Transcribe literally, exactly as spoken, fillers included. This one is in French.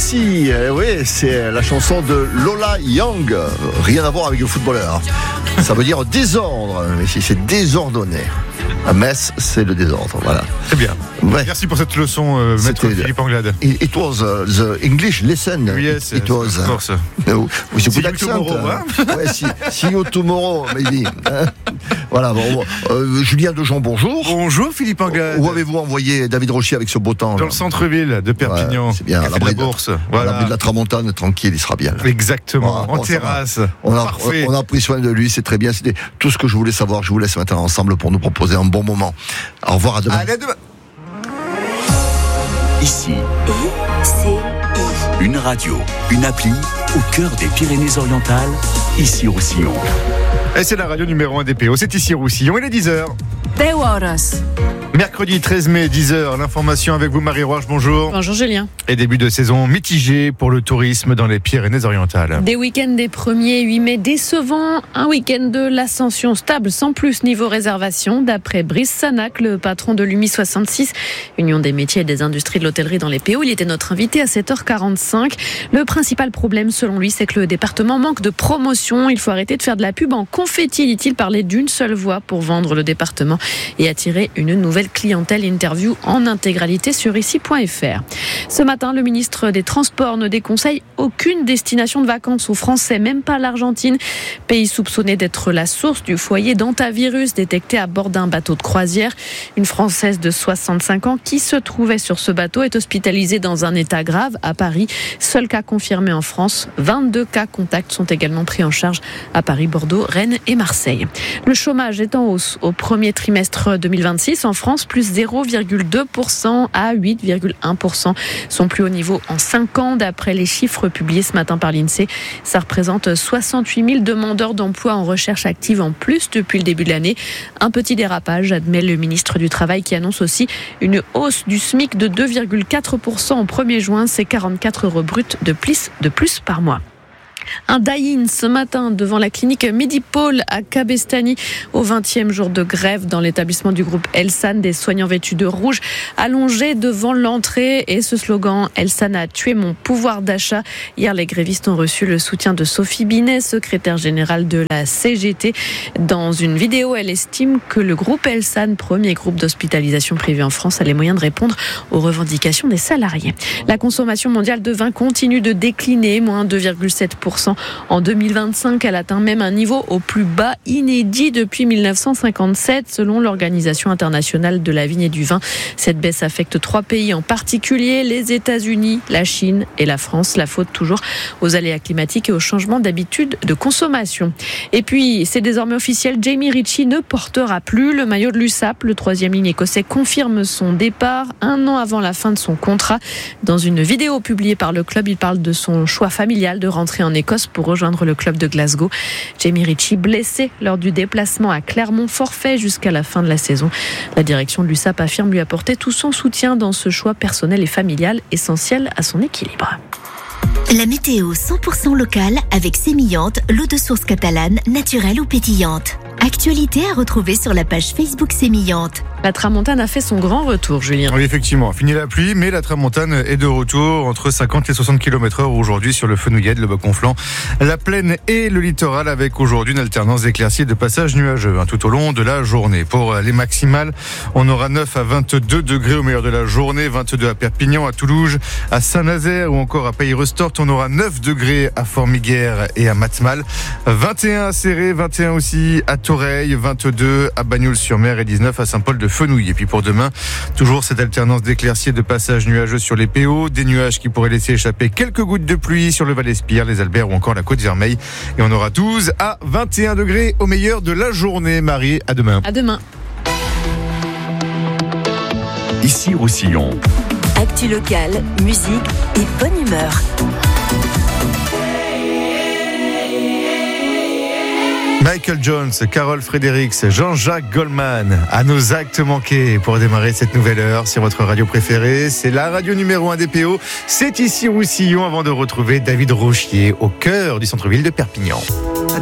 Messi, eh oui, c'est la chanson de Lola Young. Rien à voir avec le footballeur. Ça veut dire désordre. Messi, c'est désordonné. À Metz, c'est le désordre. Voilà. Très bien. Ouais. Merci pour cette leçon, euh, maître Philippe Anglade. It, it was uh, the English lesson. Yes, it, it was. Of course. Uh, with a see good you accent. Tomorrow, hein? Ouais, see, see you tomorrow, maybe. Voilà. Bon, euh, Julien Dejean, bonjour. Bonjour Philippe Anglade. Où avez-vous envoyé David Rochier avec ce beau temps? Dans le centre-ville de Perpignan. Ouais, c'est bien. À l'abri de la bourse. Voilà. À l'abri de la Tramontane, tranquille, il sera bien. Là. Exactement. Voilà, en terrasse. On a, Parfait. on a pris soin de lui, c'est très bien. C'était tout ce que je voulais savoir. Je vous laisse maintenant ensemble pour nous proposer un bon moment. Au revoir, à demain. Allez, à demain. Ici, I C I. Une radio, une appli au cœur des Pyrénées-Orientales, ici Roussillon. Et c'est la radio numéro un des P O, c'est ici Roussillon, il est dix heures. dez horas. Mercredi treize mai, dix heures, l'information avec vous Marie Roche, bonjour. Bonjour Julien. Et début de saison mitigé pour le tourisme dans les Pyrénées-Orientales. Des week-ends des premier huit mai décevants, un week-end de l'Ascension stable sans plus niveau réservation, d'après Brice Sanac, le patron de l'U M I soixante-six, Union des métiers et des industries de l'hôtellerie dans les P O. Il était notre invité à sept heures quarante-cinq. Le principal problème selon lui, c'est que le département manque de promotion. Il faut arrêter de faire de la pub en confetti, dit-il, parler d'une seule voix pour vendre le département et attirer une nouvelle clientèle. Interview en intégralité sur ici point f r. Ce matin, le ministre des Transports ne déconseille aucune destination de vacances aux Français, même pas l'Argentine, pays soupçonné d'être la source du foyer d'hantavirus détecté à bord d'un bateau de croisière. Une Française de soixante-cinq ans qui se trouvait sur ce bateau est hospitalisée dans un état grave à Paris. Seul cas confirmé en France. vingt-deux cas contacts sont également pris en charge à Paris, Bordeaux, Rennes et Marseille. Le chômage est en hausse au premier trimestre deux mille vingt-six en France, plus zéro virgule deux pour cent à huit virgule un pour cent. Son plus haut niveau en cinq ans, d'après les chiffres publiés ce matin par l'INSEE. Ça représente soixante-huit mille demandeurs d'emploi en recherche active en plus depuis le début de l'année. Un petit dérapage, admet le ministre du Travail, qui annonce aussi une hausse du SMIC de deux virgule quatre pour cent au premier juin. C'est quarante-quatre euros bruts de plus, de plus par mois. Un die-in ce matin devant la clinique Medipôle à Cabestany au vingtième jour de grève dans l'établissement du groupe Elsan. Des soignants vêtus de rouge allongés devant l'entrée et ce slogan « Elsan a tué mon pouvoir d'achat ». Hier, les grévistes ont reçu le soutien de Sophie Binet, secrétaire générale de la C G T. Dans une vidéo, elle estime que le groupe Elsan, premier groupe d'hospitalisation privé en France, a les moyens de répondre aux revendications des salariés. La consommation mondiale de vin continue de décliner, moins deux virgule sept pour cent en deux mille vingt-cinq. Elle atteint même un niveau au plus bas inédit depuis mille neuf cent cinquante-sept, selon l'Organisation internationale de la vigne et du vin. Cette baisse affecte trois pays en particulier, les États-Unis, la Chine et la France. La faute toujours aux aléas climatiques et au changement d'habitude de consommation. Et puis, c'est désormais officiel, Jamie Ritchie ne portera plus le maillot de l'U S A P. Le troisième ligne écossais confirme son départ un an avant la fin de son contrat. Dans une vidéo publiée par le club, il parle de son choix familial de rentrer en Écosse pour rejoindre le club de Glasgow. Jamie Ritchie, blessé lors du déplacement à Clermont, forfait jusqu'à la fin de la saison. La direction de l'U S A P affirme lui apporter tout son soutien dans ce choix personnel et familial essentiel à son équilibre. La météo cent pour cent locale avec Sémillante, l'eau de source catalane, naturelle ou pétillante. Actualité à retrouver sur la page Facebook Sémillante. La Tramontane a fait son grand retour, Julien. Oui, effectivement, fini la pluie, mais la Tramontane est de retour entre cinquante et soixante kilomètres heure aujourd'hui sur le Fenouillet, le Bas-Conflans, la Plaine et le littoral, avec aujourd'hui une alternance d'éclaircies et de passages nuageux hein, tout au long de la journée. Pour les maximales, on aura neuf à vingt-deux degrés au meilleur de la journée, vingt-deux à Perpignan, à Toulouse, à Saint-Nazaire ou encore à Pays-Restort. On aura neuf degrés à Formiguère et à Matmal, vingt et un à Céré, vingt et un aussi à Toreil, vingt-deux à Bagnols-sur-Mer et dix-neuf à Saint-Paul de Fenouille. Et puis pour demain, toujours cette alternance d'éclaircies et de passages nuageux sur les P O, des nuages qui pourraient laisser échapper quelques gouttes de pluie sur le Val-Espire, les Alberts ou encore la Côte-Vermeille. Et on aura douze à vingt et un degrés au meilleur de la journée. Marie, à demain. À demain. Ici Roussillon. Actu locale, musique et bonne humeur. Michael Jones, Carol Fredericks, Jean-Jacques Goldman, à nos actes manqués pour démarrer cette nouvelle heure sur votre radio préférée. C'est la radio numéro un des P O. C'est ici Roussillon avant de retrouver David Rochier au cœur du centre-ville de Perpignan.